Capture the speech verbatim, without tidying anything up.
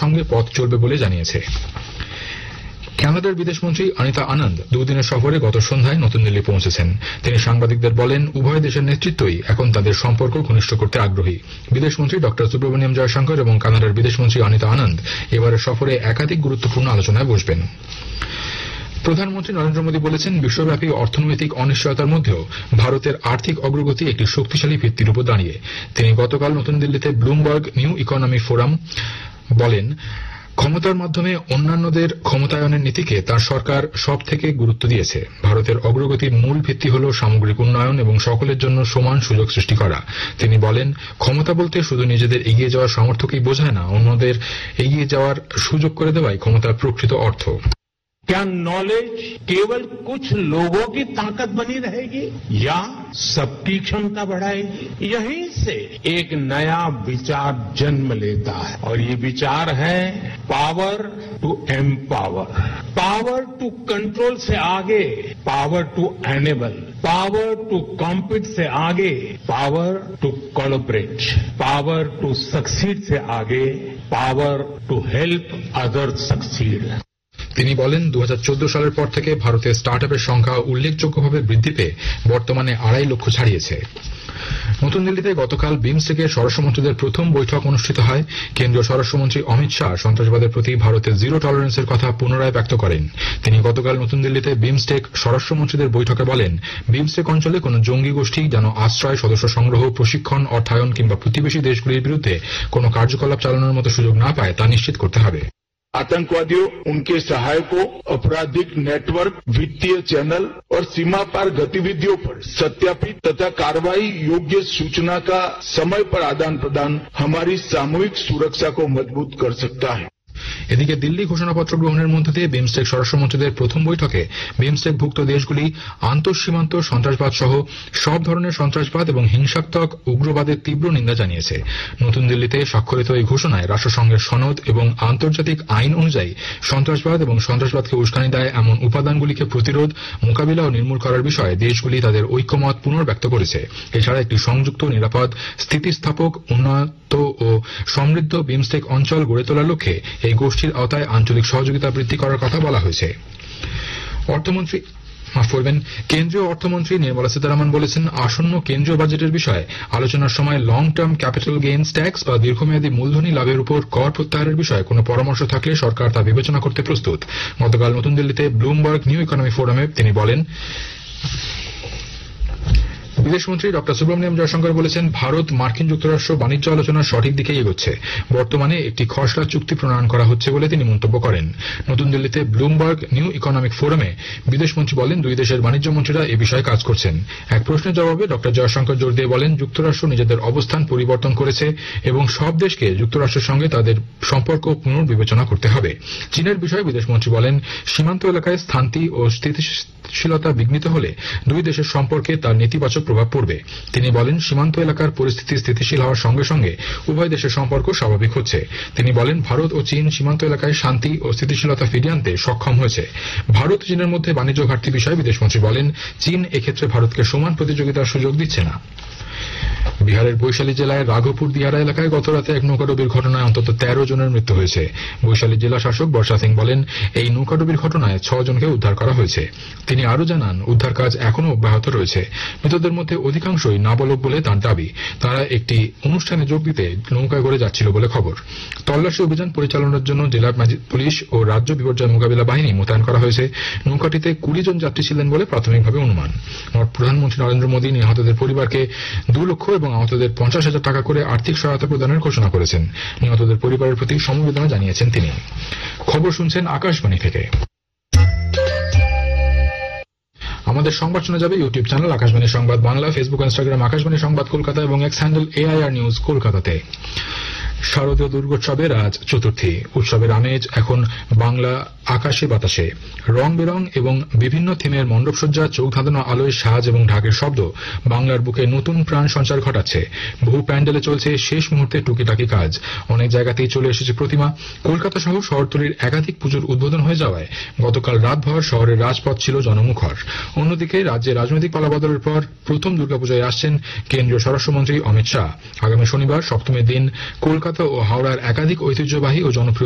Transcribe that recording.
সঙ্গে পথ চলবে বলে জানিয়েছে। কানাডার বিদেশমন্ত্রী অনিতা আনন্দ দুদিনের সফরে গত সন্ধ্যায় নতুন দিল্লি পৌঁছেছেন। তিনি সাংবাদিকদের বলেন, উভয় দেশের নেতৃত্বই এখন তাদের সম্পর্ক ঘনিষ্ঠ করতে আগ্রহী। বিদেশমন্ত্রী ডক্টর সুব্রমণিয়াম জয়শঙ্কর এবং কানাডার বিদেশমন্ত্রী অনিতা আনন্দ এবারের সফরে একাধিক গুরুত্বপূর্ণ আলোচনায় বসবেন। প্রধানমন্ত্রী নরেন্দ্র মোদী বলেছেন, বিশ্বব্যাপী অর্থনৈতিক অনিশ্চয়তার মধ্যেও ভারতের আর্থিক অগ্রগতি একটি শক্তিশালী ভিত্তির উপর দাঁড়িয়ে। তিনি গতকাল নতুন দিল্লিতে ব্লুমবার্গ নিউ ইকোনমি ফোরাম বলেন, ক্ষমতার মাধ্যমে অন্যান্যদের ক্ষমতায়নের নীতিকে তার সরকার সব থেকে গুরুত্ব দিয়েছে। ভারতের অগ্রগতির মূল ভিত্তি হল সামগ্রিক উন্নয়ন এবং সকলের জন্য সমান সুযোগ সৃষ্টি করা। তিনি বলেন, ক্ষমতা বলতে শুধু নিজেদের এগিয়ে যাওয়ার সামর্থ্যকেই বোঝায় না, অন্যদের এগিয়ে যাওয়ার সুযোগ করে দেওয়াই ক্ষমতার প্রকৃত অর্থ। क्या नॉलेज केवल कुछ लोगों की ताकत बनी रहेगी या सबकी क्षमता बढ़ाएगी? यहीं से एक नया विचार जन्म लेता है और ये विचार है power to empower, power to control से आगे power to enable, power to compete से आगे power to collaborate, power to succeed से आगे power to help other succeed. তিনি বলেন, দু হাজার চোদ্দ সালের পর থেকে ভারতের স্টার্ট আপের সংখ্যা উল্লেখযোগ্যভাবে বৃদ্ধি পেয়ে বর্তমানে আড়াই লক্ষ ছাড়িয়েছে। নতুন দিল্লিতে গতকাল বিমস্টেকের স্বরাষ্ট্রমন্ত্রীদের প্রথম বৈঠক অনুষ্ঠিত হয়। কেন্দ্রীয় স্বরাষ্ট্রমন্ত্রী অমিত শাহ সন্ত্রাসবাদের প্রতি ভারতের জিরো টলারেন্সের কথা পুনরায় ব্যক্ত করেন। তিনি গতকাল নতুন দিল্লিতে বিমস্টেক স্বরাষ্ট্রমন্ত্রীদের বৈঠকে বলেন, বিমস্টেক অঞ্চলে কোন জঙ্গি গোষ্ঠী যেন আশ্রয়, সদস্য সংগ্রহ, প্রশিক্ষণ, অর্থায়ন কিংবা প্রতিবেশী দেশগুলির বিরুদ্ধে কোন কার্যকলাপ চালানোর মতো সুযোগ না পায় তা নিশ্চিত করতে হবে। आतंकवादियों, उनके सहायकों, आपराधिक नेटवर्क, वित्तीय चैनल और सीमा पार गतिविधियों पर सत्यापित तथा कार्रवाई योग्य सूचना का समय पर आदान प्रदान हमारी सामूहिक सुरक्षा को मजबूत कर सकता है। এদিকে দিল্লি ঘোষণাপত্র গ্রহণের মধ্য দিয়ে বিমস্টেক স্বরাষ্ট্রমন্ত্রীদের প্রথম বৈঠকে বিমস্টেকভুক্ত দেশগুলি আন্তঃসীমান্ত সন্ত্রাসবাদ সহ সব ধরনের সন্ত্রাসবাদ এবং হিংসাত্মক উগ্রবাদের তীব্র নিন্দা জানিয়েছে। নতুন দিল্লিতে স্বাক্ষরিত এই ঘোষণায় রাষ্ট্রসংঘের সনদ এবং আন্তর্জাতিক আইন অনুযায়ী সন্ত্রাসবাদ এবং সন্ত্রাসবাদকে উস্কানি দেয় এমন উপাদানগুলিকে প্রতিরোধ, মোকাবিলা ও নির্মূল করার বিষয়ে দেশগুলি তাদের ঐক্যমত পুনর্ব্যক্ত করেছে। এছাড়া একটি সংযুক্ত, নিরাপদ, স্থিতিস্থাপক, উন্নত ও সমৃদ্ধ বিমস্টেক অঞ্চল গড়ে তোলার লক্ষ্যে এই গোষ্ঠীর আওতায় আঞ্চলিক সহযোগিতা বৃদ্ধি করার কথা বলা হয়েছে। অর্থমন্ত্রী মাফ করবেন কেন্দ্রীয় অর্থমন্ত্রী নির্মলা সীতারামন বলেছেন, আসন্ন কেন্দ্রীয় বাজেটের বিষয়ে আলোচনার সময় long term capital gains tax বা দীর্ঘমেয়াদী মূলধনী লাভের উপর কর প্রত্যাহারের বিষয়ে কোন পরামর্শ থাকলে সরকার তা বিবেচনা করতে প্রস্তুত। গতকাল নতুন দিল্লিতে ব্লুমবার্গ নিউ ইকোনমি ফোরামে তিনি বলেন, বিদেশমন্ত্রী ডক্টর সুব্রমণিয়াম জয়শঙ্কর বলেছেন, ভারত মার্কিন যুক্তরাষ্ট্র বাণিজ্য আলোচনার সঠিক দিকে এগোচ্ছে। বর্তমানে একটি খসড়া চুক্তি প্রণয়ন করা হচ্ছে বলে তিনি মন্তব্য করেন। নতুন দিল্লিতে ব্লুমবার্গ নিউ ইকোনমিক ফোরামে বিদেশমন্ত্রী বলেন, দুই দেশের বাণিজ্য মন্ত্রীরা এ বিষয়ে কাজ করছেন। এক প্রশ্নের জবাবে ডক্টর জয়শঙ্কর জোর দিয়ে বলেন, যুক্তরাষ্ট্র নিজেদের অবস্থান পরিবর্তন করেছে এবং সব দেশকে যুক্তরাষ্ট্রের সঙ্গে তাদের সম্পর্ক পুনর্বিবেচনা করতে হবে। চীনের বিষয়ে বিদেশমন্ত্রী বলেন, সীমান্ত এলাকায় শান্তি ও স্থিতিশীলতা বিঘ্নিত হলে দুই দেশের সম্পর্কে তার নেতিবাচক প্রভাব পড়বে। তিনি বলেন, সীমান্ত এলাকার পরিস্থিতি স্থিতিশীল হওয়ার সঙ্গে সঙ্গে উভয় দেশের সম্পর্ক স্বাভাবিক হচ্ছে। তিনি বলেন, ভারত ও চীন সীমান্ত এলাকায় শান্তি ও স্থিতিশীলতা ফিরিয়ে আনতে সক্ষম হয়েছে। ভারত চীনের মধ্যে বাণিজ্য ঘাটতি বিষয়ে বিদেশমন্ত্রী বলেন, চীন এক্ষেত্রে ভারতকে সমান প্রতিযোগিতার সুযোগ দিচ্ছে না। বিহারের বৈশালী জেলায় রাঘবপুর দিয়ারা এলাকায় গতরাতে এক নৌকাডুবির ঘটনায় অন্তত তেরো জনের মৃত্যু হয়েছে। বৈশালী জেলা শাসক বর্ষা সিং বলেন, এই নৌকাডুবির ঘটনায় ছ জনকে উদ্ধার করা হয়েছে। তিনি আরও জানান, উদ্ধার কাজ এখনও অব্যাহত রয়েছে। মৃতদের মধ্যে অধিকাংশই নাবালক বলে তাঁর দাবি। তারা একটি অনুষ্ঠানে যোগ দিতে নৌকায় করে যাচ্ছিল বলে খবর। তল্লাশি অভিযান পরিচালনার জন্য জেলা পুলিশ ও রাজ্য বিপর্যয় মোকাবিলা বাহিনী মোতায়েন করা হয়েছে। নৌকাটিতে কুড়ি জন যাত্রী ছিলেন বলে প্রাথমিকভাবে অনুমান। প্রধানমন্ত্রী নরেন্দ্র মোদী নিহতদের পরিবারকে দু লক্ষ এবং আহতদের পঞ্চাশ হাজার টাকা করে আর্থিক সহায়তা প্রদানের ঘোষণা করেছেন। নিহতদের পরিবারের প্রতি সমবেদনা জানিয়েছেন তিনি। খবর শুনছেন আকাশবাণী থেকে। আমাদের সংবাদ শোনা যাবে ইউটিউব চ্যানেল আকাশবাণী সংবাদ বাংলা, ফেসবুক, ইনস্টাগ্রাম আকাশবাণী সংবাদ কলকাতা এবং এক্স হ্যান্ডেল এআইআর নিউজ কলকাতাতে। শারদীয় দুর্গোৎসবের আজ চতুর্থী। উৎসবের আমেজ এখন বাংলা আকাশে বাতাসে। রং বেরং এবং বিভিন্ন থিমের মণ্ডপসজ্জা, চোখ ধাঁধানো আলোয় সাজ এবং ঢাকের শব্দ বাংলার বুকে নতুন প্রাণ সঞ্চার ঘটাচ্ছে। বহু প্যান্ডেলে চলছে শেষ মুহূর্তে টুকিটাকি কাজ। অনেক জায়গাতেই চলে এসেছে প্রতিমা। কলকাতা সহ শহরতলির একাধিক পুজোর উদ্বোধন হয়ে যাওয়ায় গতকাল রাতভর শহরের রাজপথ ছিল জনমুখর। অন্যদিকে রাজ্যে রাজনৈতিক পালাবদলের পর প্রথম দুর্গাপূজায় আসছেন কেন্দ্রীয় স্বরাষ্ট্রমন্ত্রী অমিত শাহ। আগামী শনিবার সপ্তমীর দিন কলকাতা ও হাওড়ার একাধিক ঐতিহ্যবাহী ও জনপ্রিয়